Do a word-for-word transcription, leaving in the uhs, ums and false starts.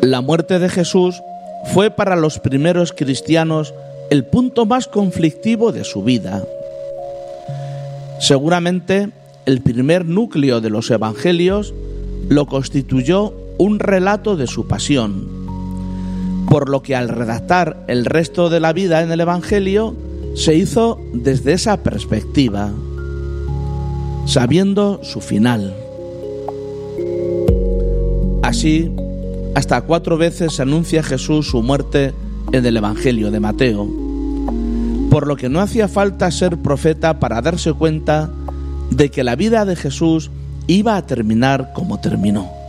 La muerte de Jesús fue para los primeros cristianos el punto más conflictivo de su vida. Seguramente el primer núcleo de los evangelios lo constituyó un relato de su pasión, por lo que al redactar el resto de la vida en el evangelio se hizo desde esa perspectiva, sabiendo su final. Así, hasta cuatro veces se anuncia Jesús su muerte en el Evangelio de Mateo, por lo que no hacía falta ser profeta para darse cuenta de que la vida de Jesús iba a terminar como terminó.